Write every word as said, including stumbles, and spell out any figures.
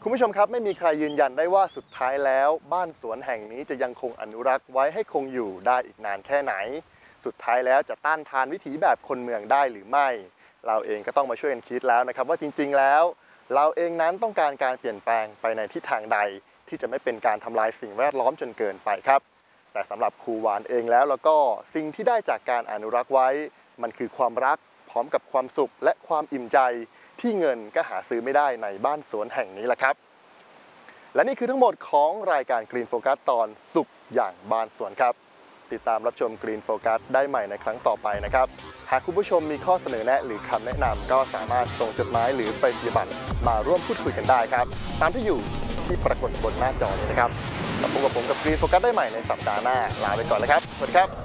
คุณผู้ชมครับไม่มีใครยืนยันได้ว่าสุดท้ายแล้วบ้านสวนแห่งนี้จะยังคงอนุรักษ์ไว้ให้คงอยู่ได้อีกนานแค่ไหนสุดท้ายแล้วจะต้านทานวิถีแบบคนเมืองได้หรือไม่เราเองก็ต้องมาช่วยกันคิดแล้วนะครับว่าจริงๆแล้วเราเองนั้นต้องการการเปลี่ยนแปลงไปในทิศทางใดที่จะไม่เป็นการทำลายสิ่งแวดล้อมจนเกินไปครับแต่สำหรับครูหวานเองแล้วแล้วก็สิ่งที่ได้จากการอนุรักษ์ไว้มันคือความรักพร้อมกับความสุขและความอิ่มใจที่เงินก็หาซื้อไม่ได้ในบ้านสวนแห่งนี้แหละครับและนี่คือทั้งหมดของรายการ Green Focus ตอนสุขอย่างบ้านสวนครับติดตามรับชม Green Focus ได้ใหม่ในครั้งต่อไปนะครับหากคุณผู้ชมมีข้อเสนอแนะหรือคำแนะนำก็สามารถส่งจดหมายหรือไปปฏิบัติมาร่วมพูดคุยกันได้ครับตามที่อยู่ที่ปรากฏบนหน้าจอนี้นะครับแล้วพบกับผมกับ Green Focus ได้ใหม่ในสัปดาห์หน้าลาไปก่อนเลยครับสวัสดีครับ